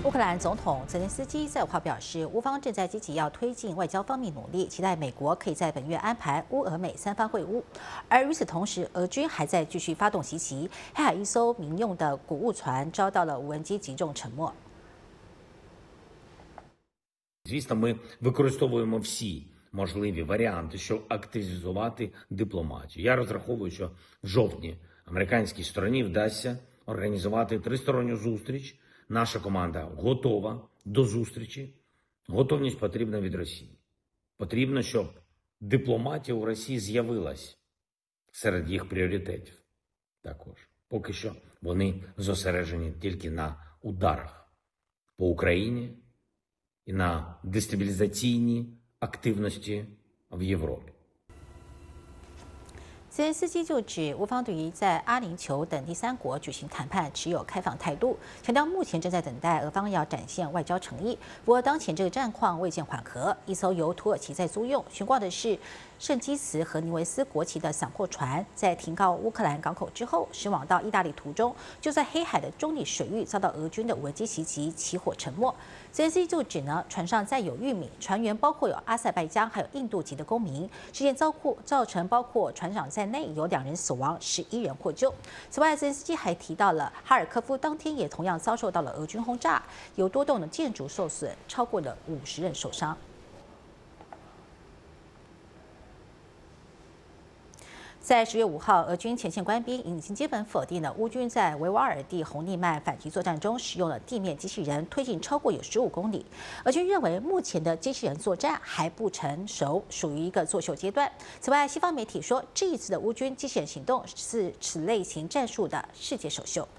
乌克兰总统泽连斯基在5号表示，乌方正在积极要推进外交方面努力，期待美国可以在本月安排乌俄美3方会晤。而与此同时，俄军还在继续发动袭击，黑海一艘民用的谷物船遭到了无人机击中沉没。 Звісно, ми використовуємо всі можливі варіанти, щоб активізувати дипломатію. Я розраховую, що в жовтні американській стороні вдасться організувати тристоронню зустріч. Наша команда готова до зустрічі. Готовність потрібна від Росії. Потрібно, щоб дипломатія у Росії з'явилась серед їх пріоритетів. Також. Поки що вони зосереджені тільки на ударах по Україні і на дестабілізаційній активності в Європі. 泽连斯基就指，乌方对于在阿联酋等第3国举行谈判持有开放态度，强调目前正在等待俄方要展现外交诚意。不过，当前这个战况未见缓和，一艘由土耳其在租用、悬挂的是圣基茨和尼维斯国旗的散货船，在停靠乌克兰港口之后，驶往到意大利途中，就在黑海的中立水域遭到俄军的无人机袭击，起火沉没。泽连斯基就指呢，船上载有玉米，船员包括有阿塞拜疆还有印度籍的公民。事件造成包括船长在内有2人死亡，11人获救。此外，泽连斯基还提到了哈尔科夫当天也同样遭受到了俄军轰炸，有多栋的建筑受损，超过了50人受伤。在10月5号，俄军前线官兵已经基本否定了乌军在维瓦尔第洪利曼反击作战中使用了地面机器人推进超过有15公里。俄军认为目前的机器人作战还不成熟，属于一个作秀阶段。此外，西方媒体说，这一次的乌军机器人行动是此类型战术的世界首秀。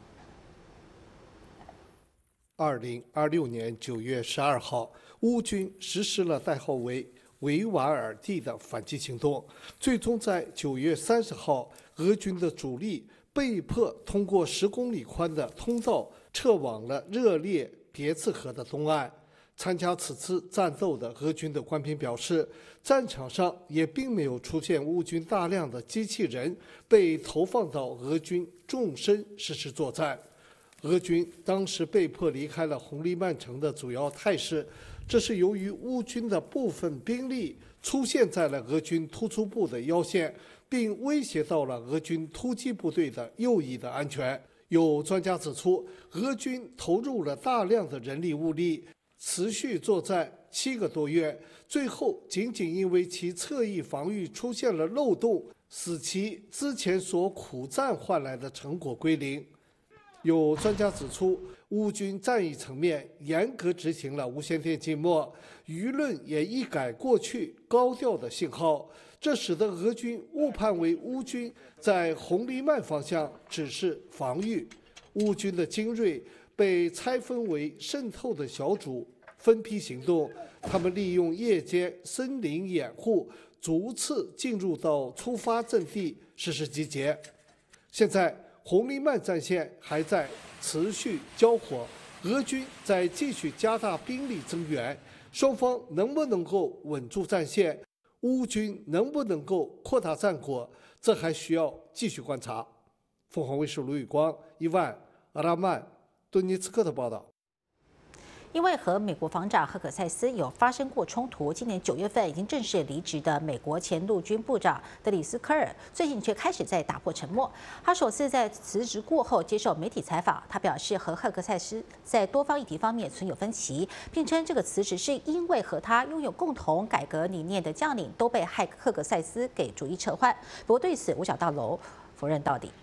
2026年9月12号，乌军实施了代号为维瓦尔第的反击行动，最终在9月30号，俄军的主力被迫通过10公里宽的通道撤往了热列别茨河的东岸。参加此次战斗的俄军的官兵表示，战场上也并没有出现乌军大量的机器人被投放到俄军纵深实施作战。俄军当时被迫离开了红利曼城的主要态势，这是由于乌军的部分兵力出现在了俄军突出部的腰线，并威胁到了俄军突击部队的右翼的安全。有专家指出，俄军投入了大量的人力物力，持续作战7个多月，最后仅仅因为其侧翼防御出现了漏洞，使其之前所苦战换来的成果归零。有专家指出，乌军战役层面严格执行了无线电静默，舆论也一改过去高调的信号，这使得俄军误判为乌军在红利曼方向只是防御。乌军的精锐被拆分为渗透的小组，分批行动，他们利用夜间森林掩护，逐次进入到出发阵地实施集结。现在红利曼战线还在持续交火，俄军在继续加大兵力增援，双方能不能够稳住战线，乌军能不能够扩大战果，这还需要继续观察。凤凰卫视卢宇光、伊万、阿拉曼、顿涅茨克的报道。 因为和美国防长赫克塞斯有发生过冲突，今年9月份已经正式离职的美国前陆军部长德里斯科尔，最近却开始在打破沉默。他首次在辞职过后接受媒体采访，他表示和赫克塞斯在多方议题方面存有分歧，并称这个辞职是因为和他拥有共同改革理念的将领都被赫克塞斯给逐一撤换。不过对此，五角大楼否认到底。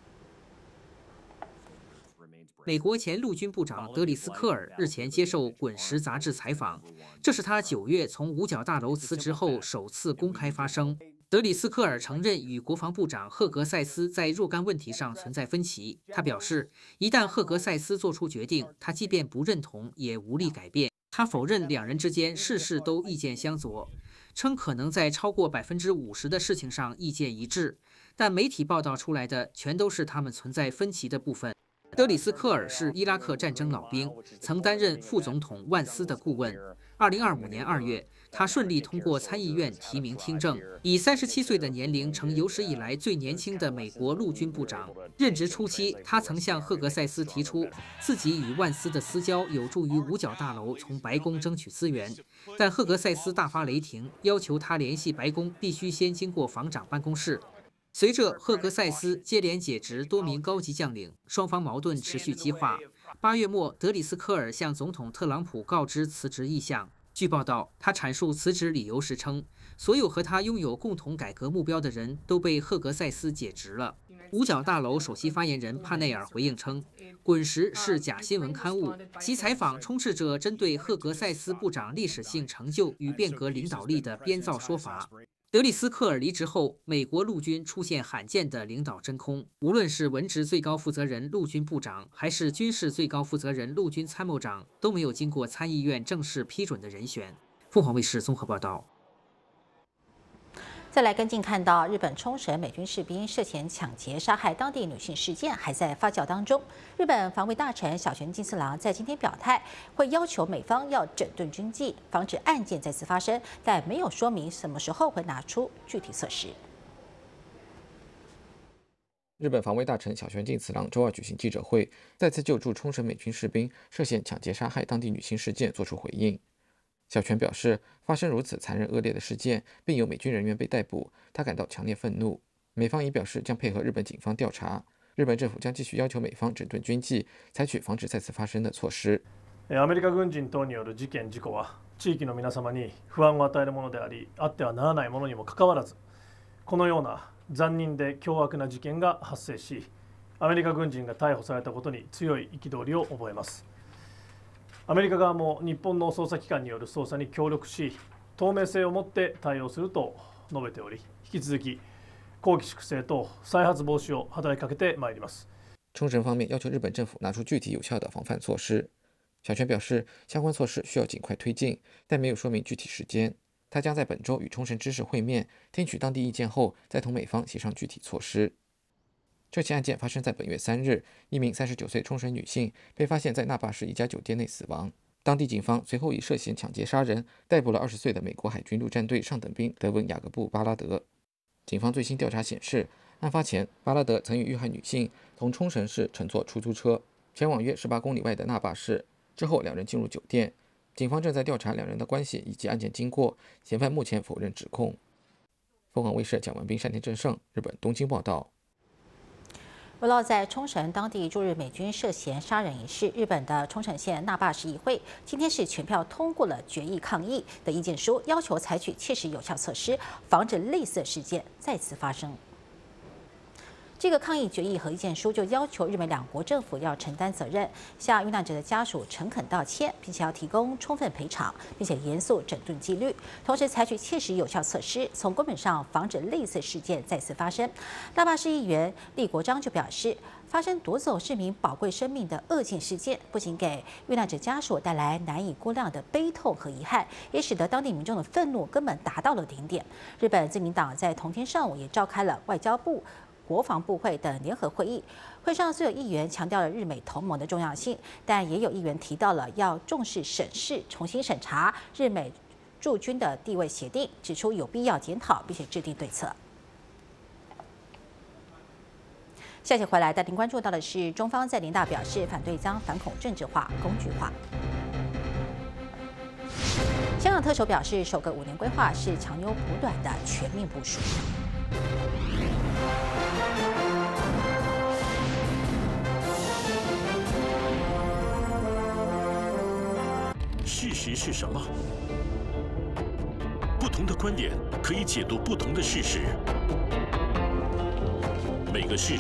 美国前陆军部长德里斯科尔日前接受《滚石》杂志采访，这是他9月从五角大楼辞职后首次公开发声。德里斯科尔承认与国防部长赫格塞斯在若干问题上存在分歧。他表示，一旦赫格塞斯做出决定，他即便不认同也无力改变。他否认两人之间事事都意见相左，称可能在超过50%的事情上意见一致，但媒体报道出来的全都是他们存在分歧的部分。德里斯科尔是伊拉克战争老兵，曾担任副总统万斯的顾问。 2025年2月，他顺利通过参议院提名听证，以37岁的年龄成有史以来最年轻的美国陆军部长。任职初期，他曾向赫格塞斯提出自己与万斯的私交有助于五角大楼从白宫争取资源，但赫格塞斯大发雷霆，要求他联系白宫必须先经过防长办公室。随着赫格塞斯接连解职多名高级将领，双方矛盾持续激化。8月末，德里斯科尔向总统特朗普告知辞职意向。据报道，他阐述辞职理由时称，所有和他拥有共同改革目标的人都被赫格塞斯解职了。五角大楼首席发言人帕内尔回应称，滚石是假新闻刊物，其采访充斥着针对赫格塞斯部长历史性成就与变革领导力的编造说法。德里斯科尔离职后，美国陆军出现罕见的领导真空。无论是文职最高负责人陆军部长，还是军事最高负责人陆军参谋长，都没有经过参议院正式批准的人选。凤凰卫视综合报道。 再来跟进，看到日本冲绳美军士兵涉嫌抢劫杀害当地女性事件还在发酵当中。日本防卫大臣小泉进次郎在今天表态，会要求美方要整顿军纪，防止案件再次发生，但没有说明什么时候会拿出具体措施。 日本防卫大臣小泉进次郎周二举行记者会，再次就驻冲绳美军士兵涉嫌抢劫杀害当地女性事件作出回应。小泉表示，发生如此残忍恶劣的事件，并有美军人员被逮捕，他感到强烈愤怒。美方已表示将配合日本警方调查，日本政府将继续要求美方整顿军纪，采取防止再次发生的措施。 アメリカ軍人等による事件事故は地域の皆様に不安を与えるものであり、あってはならないものにもかかわらず、このような残忍で凶悪な事件が発生し、アメリカ軍人が逮捕されたことに強い憤りを覚えます。アメリカ側も日本の捜査機関による捜査に協力し、透明性を持って対応すると述べており、引き続き綱紀粛正と再発防止を働きかけてまいります。 冲绳方面要求日本政府拿出具体有效的防范措施。小泉表示，相关措施需要尽快推进，但没有说明具体时间。他将在本周与冲绳知事会面，听取当地意见后，再同美方协商具体措施。这起案件发生在本月3日，一名39岁冲绳女性被发现在那霸市一家酒店内死亡。当地警方随后以涉嫌抢劫杀人逮捕了20岁的美国海军陆战队上等兵德文·雅各布·巴拉德。警方最新调查显示，案发前，巴拉德曾与遇害女性从冲绳市乘坐出租车前往约18公里外的那霸市，之后两人进入酒店。警方正在调查两人的关系以及案件经过，嫌犯目前否认指控。凤凰卫视蒋文斌、山田正胜，日本东京报道。 围绕在冲绳当地驻日美军涉嫌杀人一事，日本的冲绳县那霸市议会今天是全票通过了决议抗议的意见书，要求采取切实有效措施，防止类似事件再次发生。这个抗议决议和意见书就要求日美两国政府要承担责任，向遇难者的家属诚恳道歉，并且要提供充分赔偿，并且严肃整顿纪律，同时采取切实有效措施，从根本上防止类似事件再次发生。那霸市议员厉国章就表示，发生夺走市民宝贵生命的恶性事件，不仅给遇难者家属带来难以估量的悲痛和遗憾，也使得当地民众的愤怒根本达到了顶点。日本自民党在同天上午也召开了外交部、国防部会等联合会议，会上虽有议员强调了日美同盟的重要性，但也有议员提到了要重视审视、重新审查日美驻军的地位协定，指出有必要检讨并且制定对策。消息回来，带您关注到的是，中方在联大表示反对将反恐政治化、工具化。香港特首表示，首个5年规划是长优补短的全面部署。 事实是什么？不同的观点可以解读不同的事实。每个事实